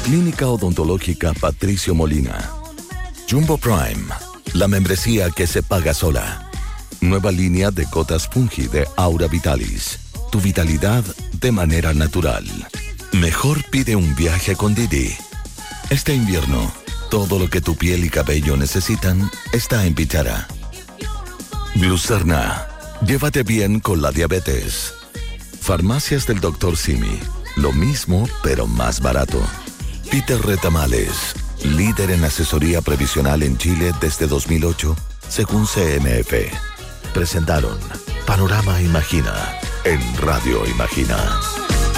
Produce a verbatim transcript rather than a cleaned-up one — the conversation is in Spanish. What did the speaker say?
Clínica Odontológica Patricio Molina. Jumbo Prime, la membresía que se paga sola. Nueva línea de gotas Fungi de Aura Vitalis. Tu vitalidad de manera natural. Mejor pide un viaje con Didi. Este invierno, todo lo que tu piel y cabello necesitan está en Bichara. Glucerna. Llévate bien con la diabetes. Farmacias del doctor Simi. Lo mismo, pero más barato. Peter Retamales, líder en asesoría previsional en Chile desde dos mil ocho, según C M F. Presentaron Panorama Imagina en Radio Imagina.